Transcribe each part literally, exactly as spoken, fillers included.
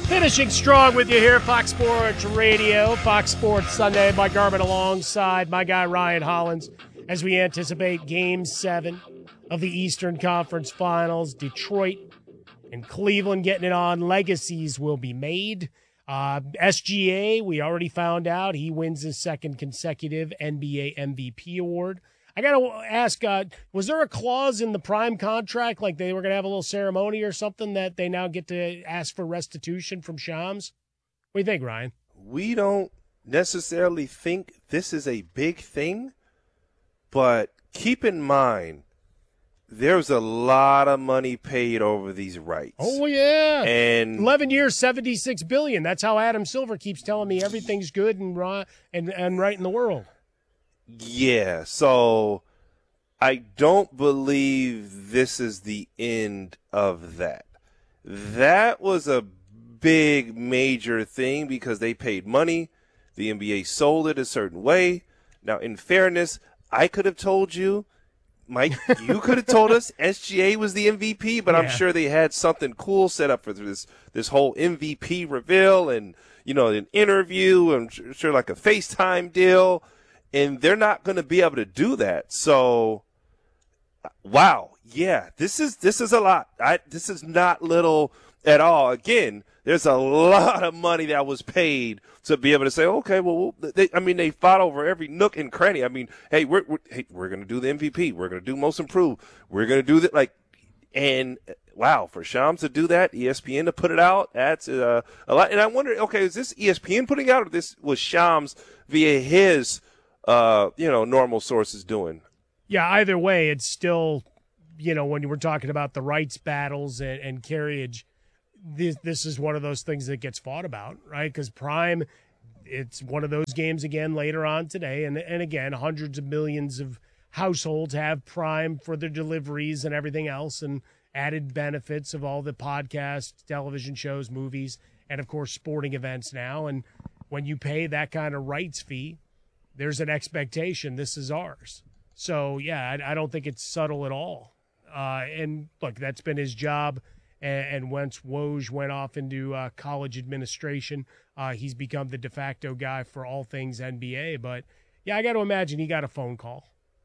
Finishing strong with you here, Fox Sports Radio, Fox Sports Sunday. Mike Garvin alongside my guy Ryan Hollins as we anticipate Game seven of the Eastern Conference Finals. Detroit and Cleveland getting it on. Legacies will be made. Uh, S G A, we already found out, he wins his second consecutive N B A M V P award. I got to ask, uh, was there a clause in the Prime contract, like they were going to have a little ceremony or something that they now get to ask for restitution from Shams? What do you think, Ryan? We don't necessarily think this is a big thing, but keep in mind, there's a lot of money paid over these rights. Oh, yeah. And eleven years, seventy-six billion dollars. That's how Adam Silver keeps telling me everything's good and, right, and, and right in the world. Yeah, so I don't believe this is the end of that. That was a big, major thing because they paid money. The N B A sold it a certain way. Now, in fairness, I could have told you, Mike, you could have told us S G A was the M V P, but yeah. I'm sure they had something cool set up for this this whole M V P reveal and, you know, an interview. I'm sure like a FaceTime deal. And they're not going to be able to do that. So, wow, yeah, this is this is a lot. I, this is not little at all. Again, there's a lot of money that was paid to be able to say, okay, well, they, I mean, they fought over every nook and cranny. I mean, hey, we're we're, hey, we're going to do the M V P. We're going to do most improved. We're going to do that. Like, and wow, for Shams to do that, E S P N to put it out, that's uh, a lot. And I wonder, okay, is this E S P N putting it out, or this was Shams via his Uh, you know, normal sources doing? Yeah, either way, it's still, you know, when we're talking about the rights battles and, and carriage, this, this is one of those things that gets fought about, right? Because Prime, it's one of those games again later on today. And, and again, hundreds of millions of households have Prime for their deliveries and everything else, and added benefits of all the podcasts, television shows, movies, and, of course, sporting events now. And when you pay that kind of rights fee, there's an expectation this is ours. So, yeah, I, I don't think it's subtle at all. Uh, and, look, that's been his job. And, and once Woj went off into uh, college administration, uh, he's become the de facto guy for all things N B A. But, yeah, I got to imagine he got a phone call.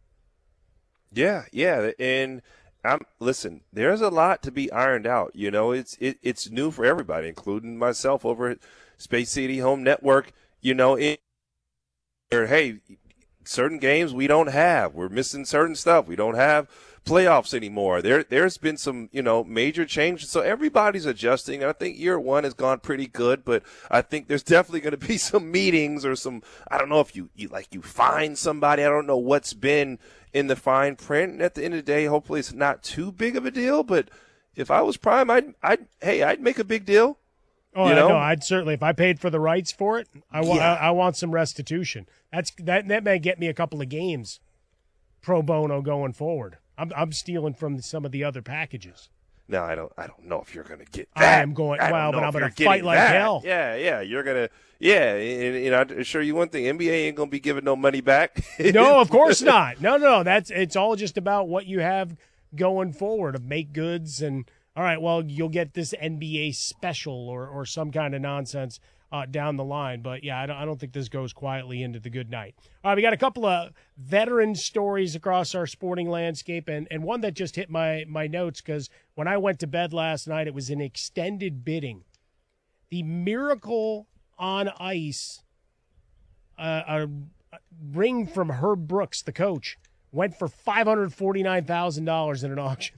Yeah, yeah. And, I'm listen, there's a lot to be ironed out. You know, it's it, it's new for everybody, including myself over at Space City Home Network. You know, it hey, certain games we don't have. We're missing certain stuff. We don't have playoffs anymore. There, there's been some, you know, major changes. So everybody's adjusting. I think year one has gone pretty good, but I think there's definitely going to be some meetings or some, I don't know if you, you like you find somebody. I don't know what's been in the fine print. And at the end of the day, hopefully it's not too big of a deal. But if I was Prime, I'd, I'd hey, I'd make a big deal. Oh, you know? I know. I'd certainly, if I paid for the rights for it, I, wa- yeah. I, I want some restitution. That's that. That may get me a couple of games, pro bono going forward. I'm I'm stealing from some of the other packages. No, I don't. I don't know if you're going to get that. I am going. I Well, but I'm going to fight like that. hell. Yeah, yeah. You're gonna. Yeah, and, and I assure you one thing: N B A ain't going to be giving no money back. No, of course not. No, no, no. That's it's all just about what you have going forward of make goods and. All right, well, you'll get this N B A special or, or some kind of nonsense uh, down the line. But, yeah, I don't, I don't think this goes quietly into the good night. All right, we got a couple of veteran stories across our sporting landscape, and, and one that just hit my, my notes because when I went to bed last night, it was an extended bidding. The Miracle on Ice, uh, a ring from Herb Brooks, the coach, went for five hundred forty-nine thousand dollars in an auction.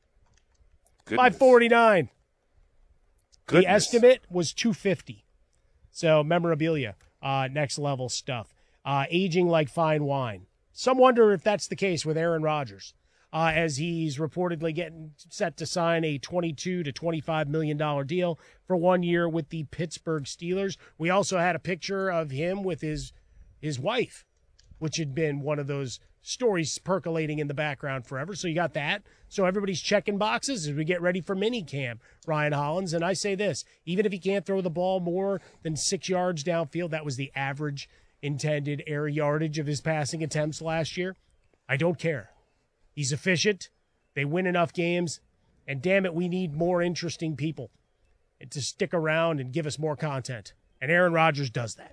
five forty-nine. The estimate was two fifty. So memorabilia, uh, next level stuff. Uh, aging like fine wine. Some wonder if that's the case with Aaron Rodgers, uh, as he's reportedly getting set to sign a twenty-two to twenty-five million dollars deal for one year with the Pittsburgh Steelers. We also had a picture of him with his his wife, which had been one of those stories percolating in the background forever. So you got that. So everybody's checking boxes as we get ready for mini camp, Ryan Hollins. And I say this, even if he can't throw the ball more than six yards downfield, that was the average intended air yardage of his passing attempts last year. I don't care. He's efficient. They win enough games. And damn it, we need more interesting people. to stick around and give us more content. And Aaron Rodgers does that.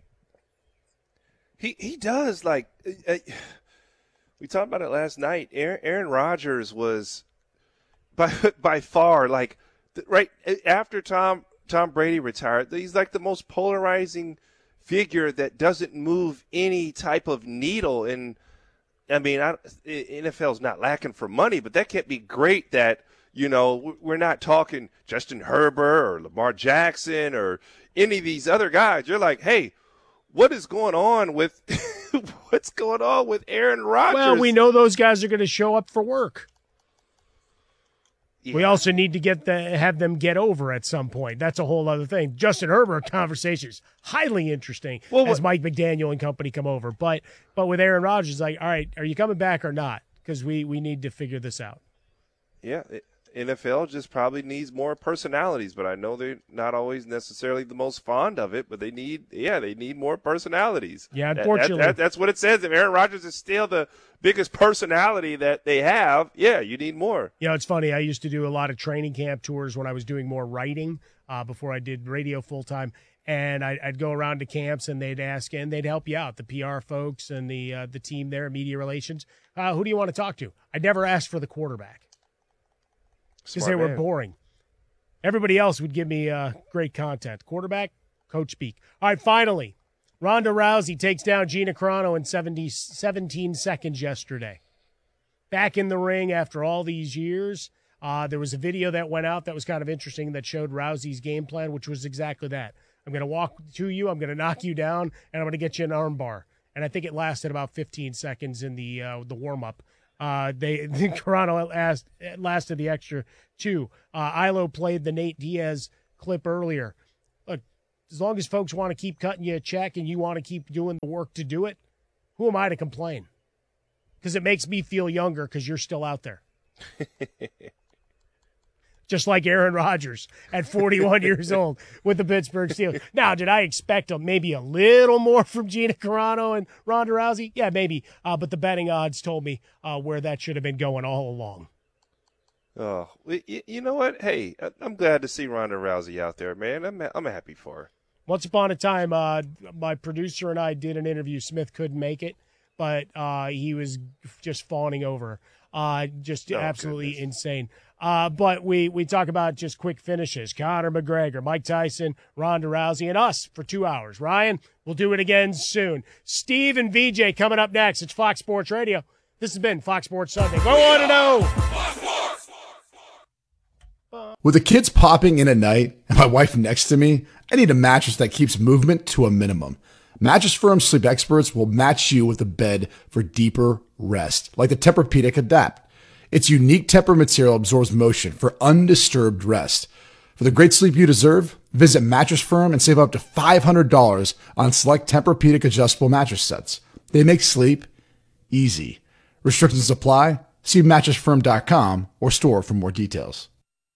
He he does. Like, uh, we talked about it last night. Aaron, Aaron Rodgers was by by far, like, right after Tom Tom Brady retired, he's like the most polarizing figure that doesn't move any type of needle. And I mean, I, N F L's not lacking for money, but that can't be great that, you know, we're not talking Justin Herbert or Lamar Jackson or any of these other guys. You're like, hey, what is going on with what's going on with Aaron Rodgers? Well, we know those guys are going to show up for work. Yeah. We also need to get the have them get over at some point. That's a whole other thing. Justin Herbert conversation is highly interesting well, as Mike McDaniel and company come over. But but with Aaron Rodgers, like, all right, are you coming back or not? Because we, we need to figure this out. Yeah, N F L just probably needs more personalities, but I know they're not always necessarily the most fond of it, but they need, yeah, they need more personalities. Yeah, unfortunately. That, that, that, that's what it says. If Aaron Rodgers is still the biggest personality that they have, yeah, you need more. You know, it's funny. I used to do a lot of training camp tours when I was doing more writing uh, before I did radio full-time, and I'd, I'd go around to camps, and they'd ask, and they'd help you out, the P R folks and the, uh, the team there, media relations. Uh, who do you want to talk to? I never asked for the quarterback. Because they were man. boring. Everybody else would give me uh, great content. Quarterback, coach speak. All right, finally, Ronda Rousey takes down Gina Carano in seventy, seventeen seconds yesterday. Back in the ring after all these years. Uh, there was a video that went out that was kind of interesting that showed Rousey's game plan, which was exactly that. I'm going to walk to you, I'm going to knock you down, and I'm going to get you an arm bar. And I think it lasted about fifteen seconds in the uh, the warm-up. Uh, they Carano asked, lasted the extra two. Uh, Ilo played the Nate Diaz clip earlier. Look, as long as folks want to keep cutting you a check and you want to keep doing the work to do it, who am I to complain? Because it makes me feel younger because you're still out there. Just like Aaron Rodgers at forty-one years old with the Pittsburgh Steelers. Now, did I expect a, maybe a little more from Gina Carano and Ronda Rousey? Yeah, maybe. Uh, but the betting odds told me uh, where that should have been going all along. Oh, you know what? Hey, I'm glad to see Ronda Rousey out there, man. I'm I'm happy for her. Once upon a time, uh, my producer and I did an interview. Smith couldn't make it, but uh, he was just fawning over her. Uh, just oh, absolutely goodness. insane. Uh, but we, we talk about just quick finishes. Conor McGregor, Mike Tyson, Ronda Rousey, and us for two hours. Ryan, we'll do it again soon. Steve and V J coming up next. It's Fox Sports Radio. This has been Fox Sports Sunday. Go on and know. With the kids popping in at night and my wife next to me, I need a mattress that keeps movement to a minimum. Mattress Firm sleep experts will match you with a bed for deeper rest, like the Tempur-Pedic Adapt. Its unique Tempur material absorbs motion for undisturbed rest. For the great sleep you deserve, visit Mattress Firm and save up to five hundred dollars on select Tempur-Pedic adjustable mattress sets. They make sleep easy. Restrictions apply. See mattress firm dot com or store for more details.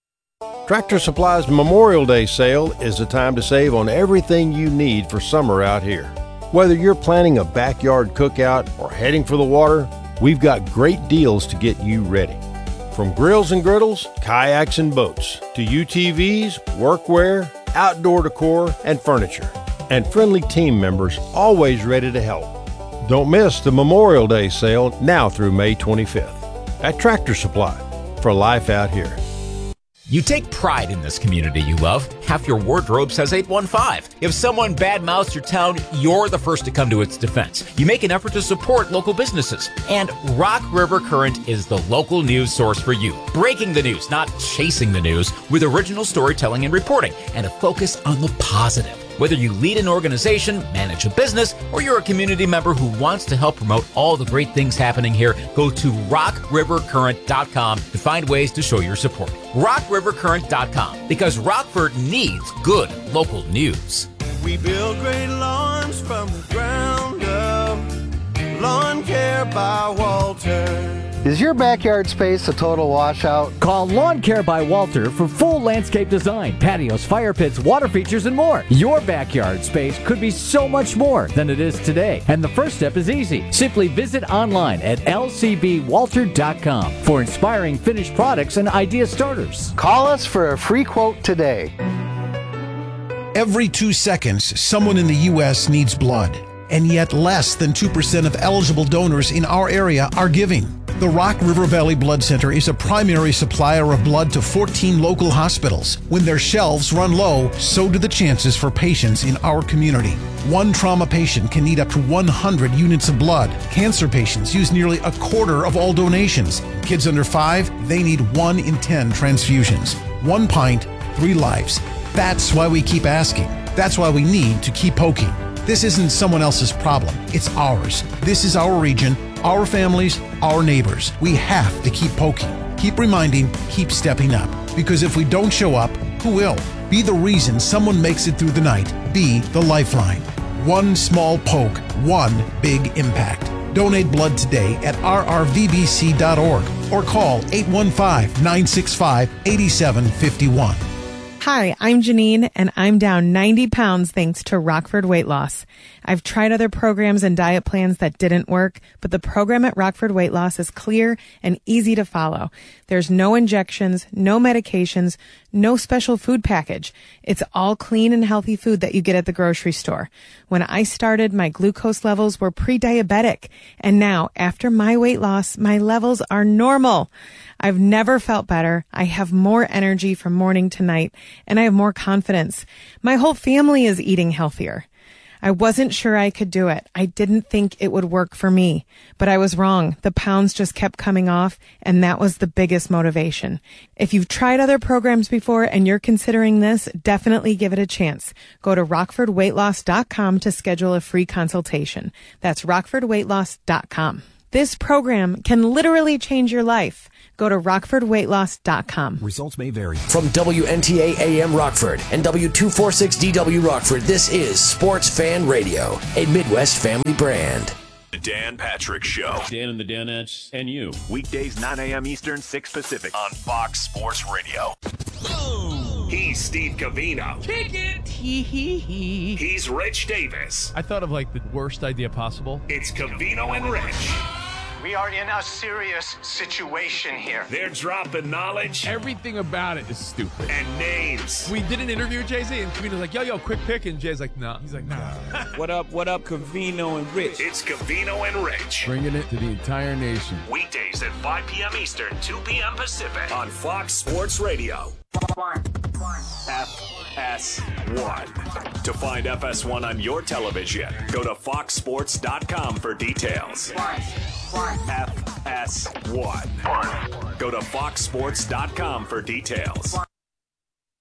Tractor Supply's Memorial Day sale is the time to save on everything you need for summer out here. Whether you're planning a backyard cookout or heading for the water, we've got great deals to get you ready. From grills and griddles, kayaks and boats, to U T Vs, workwear, outdoor decor, and furniture. And friendly team members always ready to help. Don't miss the Memorial Day sale now through May twenty-fifth at Tractor Supply, for life out here. You take pride in this community you love. Half your wardrobe says eight one five. If someone badmouths your town, you're the first to come to its defense. You make an effort to support local businesses. And Rock River Current is the local news source for you. Breaking the news, not chasing the news, with original storytelling and reporting, and a focus on the positive. Whether you lead an organization, manage a business, or you're a community member who wants to help promote all the great things happening here, go to rock river current dot com to find ways to show your support. rock river current dot com, because Rockford needs good local news. We build great lawns from the ground up. Lawn Care by Walter. Is your backyard space a total washout? Call Lawn Care by Walter for full landscape design, patios, fire pits, water features, and more. Your backyard space could be so much more than it is today. And the first step is easy. Simply visit online at l c b walter dot com for inspiring finished products and idea starters. Call us for a free quote today. Every two seconds, someone in the U S needs blood, and yet less than two percent of eligible donors in our area are giving. The Rock River Valley Blood Center is a primary supplier of blood to fourteen local hospitals. When their shelves run low, so do the chances for patients in our community. One trauma patient can need up to one hundred units of blood. Cancer patients use nearly a quarter of all donations. Kids under five, they need one in ten transfusions. One pint, three lives. That's why we keep asking. That's why we need to keep poking. This isn't someone else's problem. It's ours. This is our region, our families, our neighbors. We have to keep poking, keep reminding, keep stepping up. Because if we don't show up, who will? Be the reason someone makes it through the night. Be the lifeline. One small poke, one big impact. Donate blood today at r r v b c dot org or call eight one five, nine six five, eight seven five one. Hi, I'm Janine, and I'm down ninety pounds thanks to Rockford Weight Loss. I've tried other programs and diet plans that didn't work, but the program at Rockford Weight Loss is clear and easy to follow. There's no injections, no medications, no special food package. It's all clean and healthy food that you get at the grocery store. When I started, my glucose levels were pre-diabetic, and now, after my weight loss, my levels are normal. I've never felt better. I have more energy from morning to night, and I have more confidence. My whole family is eating healthier. I wasn't sure I could do it. I didn't think it would work for me, but I was wrong. The pounds just kept coming off, and that was the biggest motivation. If you've tried other programs before and you're considering this, definitely give it a chance. Go to rockford weight loss dot com to schedule a free consultation. That's rockford weight loss dot com. This program can literally change your life. Go to rockford weight loss dot com. Results may vary. From W N T A A M Rockford and W two forty-six D W Rockford, this is Sports Fan Radio, a Midwest family brand. The Dan Patrick Show. Dan and the Danettes and you. Weekdays nine a.m. Eastern, six Pacific on Fox Sports Radio. Oh. He's Steve Covino. Kick it. Hee hee hee. He's Rich Davis. I thought of like the worst idea possible. It's Covino and Rich. We are in a serious situation here. They're dropping knowledge. Everything about it is stupid. And names. We did an interview with Jay-Z, and Covino's like, yo, yo, quick pick. And Jay's like, nah. He's like, nah. What up, what up, Covino and Rich? It's Covino and Rich. Bringing it to the entire nation. Weekdays at five p.m. Eastern, two p.m. Pacific on Fox Sports Radio. One. One. F S one. To find F S one on your television, go to fox sports dot com for details. One. One. F S one. One. Go to fox sports dot com for details. One.